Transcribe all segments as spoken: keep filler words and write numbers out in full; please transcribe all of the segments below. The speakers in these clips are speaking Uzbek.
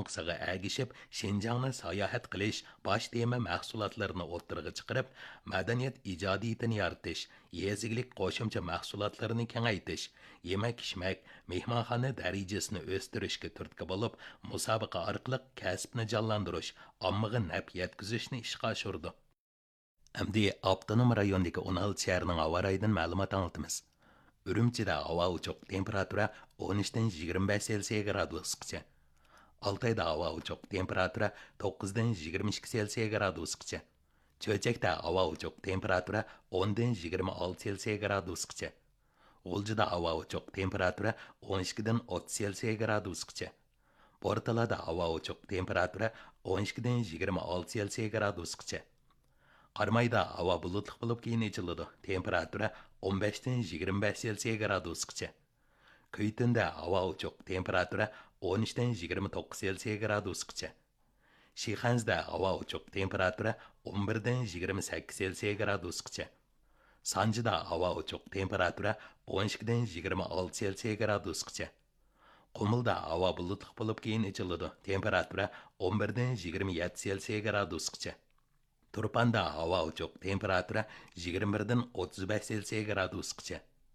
loğunqısıға əgişib, Şinjanı sayahat qilish baş tema mahsulotlarini o'ttirg'i chiqarib, madaniyat ijodiyatini yaratish, yezigilik qo'shimcha mahsulotlarini kengaytish, yemak-ichmak, mehmonxona darajasini o'stirishga turtki bo'lib, musobaqa orqali kasbni jonlantirish, ommaga naf yetkazishni ishga oshirdi. Әмді Avtonom rayondagi o'n olti shaharning havo rayidan ma'lumot anlatamiz. Ürümçide hava uçuk temperatura o'n uchdan yigirma besh Selsiya gradusgacha. Altayda hava uçuk temperatura to'qqizdan yigirma ikki Selsiya gradusgacha. Cho'chakda hava uçuk temperatura o'ndan yigirma olti Selsiya gradusgacha. G'uljida hava uçuk temperatura o'n ikkidan o'ttiz Selsiya gradusgacha. Portalada hava uçuk temperatura o'n ikkidan yigirma olti Selsiya gradusgacha. Qarmayda havo bulutli bo'lib keyin ichiladi. Temperatura o'n beshdan yigirma besh Selsiya gradusgacha. Kuytunda havo uchuq. Temperatura o'n uchdan yigirma to'qqiz Selsiya gradusgacha. Shixanzda havo uchuq. Temperatura o'n birdan yigirma sakkiz Selsiya gradusgacha. Sanjida havo uchuq. Temperatura o'n ikkidan yigirma olti Selsiya gradusgacha. Qumulda havo bulutli bo'lib keyin ichiladi. Temperatura o'n birdan yigirma yetti Selsiya gradusgacha. Turpanda havo uchuq. Temperatura yigirma birdan o'ttiz besh Selsiya gradusgacha.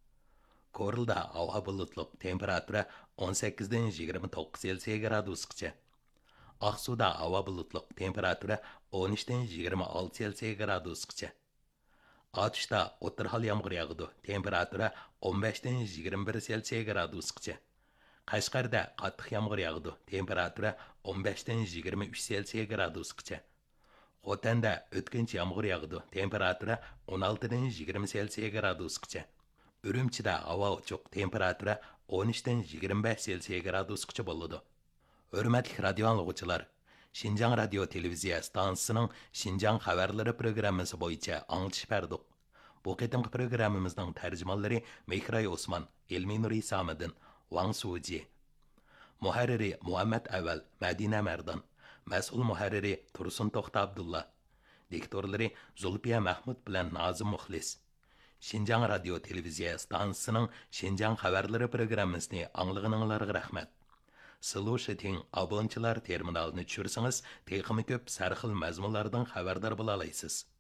Korilda havo bulutli. Temperatura o'n sakkizdan yigirma to'qqiz Selsiya gradusgacha. Aqsuda havo bulutli. Temperatura o'n uchdan yigirma olti Selsiya gradusgacha. Atishda o'tirhal yomg'ir yog'di. Temperatura o'n beshdan yigirma bir Selsiya gradusgacha. Qashqarda qattiq yomg'ir yog'di. Temperatura o'n beshdan yigirma uch Selsiya gradusgacha. Xotanda o'tkinchi yomg'ir yog'di. Temperatura o'n oltidan yigirma Selsiya gradusgacha. Ürümchida havo uchuq. Temperatura o'n uchdan yigirma besh Selsiya gradusgacha bo'ladi. Hurmatli radio anglag'uvchilar, Şinjan radio televiziya stansiyasining Şinjan xabarlari programmasi bo'yicha anglitish berdik. Bu qitimqi programmamizning tarjimonlari Mehray Osman, Elminur Isomiddin, Wang Suji. Muharriri Muhammad Aval, Madina Mardan. Mas'ul muharriri Tursun To'xta Abdullah. Diktorlari Zulfiya Mahmud bilan Nazim Muxlis. Şinjan radio televiziya stansiyasining Şinjan xabarlari programmasini anglag'ininglarga rahmat. Слушатин abonchilar terminalini tushirsangiz, texnik ko'p sarxil mazmunlardan xabardor bo'la olasiz.